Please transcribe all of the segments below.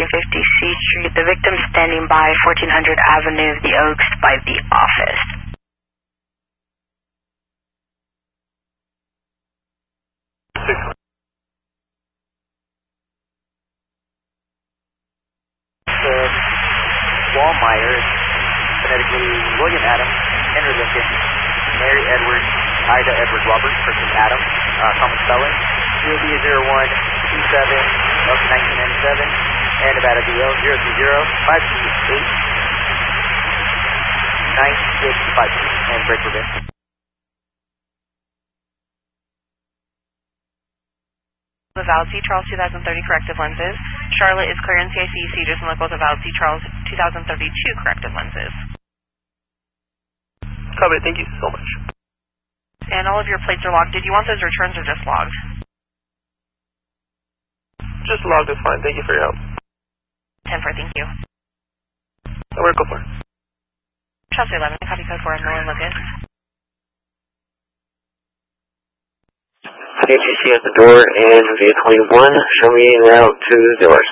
1450 C Street. The victim standing by 1400 Avenue, The Oaks, by the office. Wallmeyer, phonetically William Adam, Henry Lincoln, Mary Edward, Ida Edward Robert, person Adam, common spelling, COD 0127 of 1997, and Nevada DL 030 528 9652, and break prevent. Valid C. Charles 2030 corrective lenses. Charlotte is clear NCIC Cedars and locals of Valid C. Charles 2032 corrective lenses. Copy, thank you so much. And all of your plates are logged. Did you want those returns or just logged? Just logged is fine. Thank you for your help. 10-4, thank you. Where go for? Chelsea 11, copy code 4 Nolan Lucas. ATC at the door and vehicle 1, show me en route to the doors.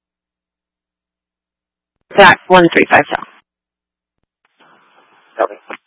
Zach 135 South. Copy.